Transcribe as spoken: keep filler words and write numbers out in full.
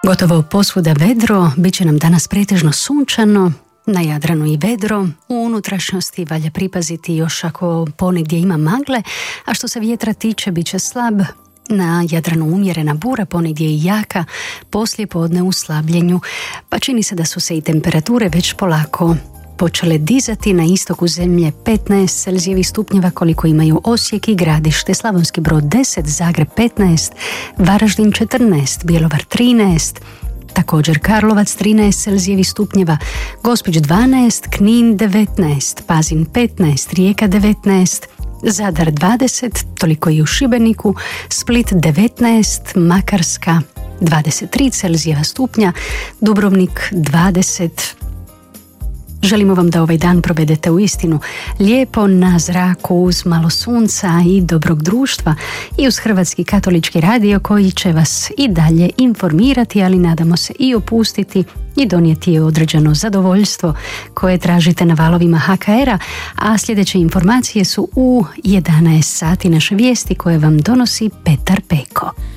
Gotovo posvuda vedro, bit će nam danas pretežno sunčano, na Jadranu i vedro, u unutrašnjosti valja pripaziti još ako ponegdje ima magle, a što se vjetra tiče bit će slab, na Jadranu umjerena bura, ponegdje i jaka, poslije podne u slabljenju, pa čini se da su se i temperature već polako počele dizati. Na istoku zemlje petnaest Celzijevih stupnjeva koliko imaju Osijek i Gradište, Slavonski Brod deset, Zagreb petnaest, Varaždin četrnaest, Bjelovar trinaest, također Karlovac trinaest Celzijevih stupnjeva, Gospić dvanaest, Knin devetnaest, Pazin petnaest, Rijeka devetnaest, Zadar dvadeset, toliko i u Šibeniku, Split devetnaest, Makarska dvadeset tri Celzijeva stupnja, Dubrovnik dvadeset. Želimo vam da ovaj dan provedete u istinu lijepo na zraku uz malo sunca i dobrog društva i uz Hrvatski katolički radio koji će vas i dalje informirati, ali nadamo se i opustiti i donijeti određeno zadovoljstvo koje tražite na valovima ha ka era, a sljedeće informacije su u jedanaest sati naše vijesti koje vam donosi Petar Peko.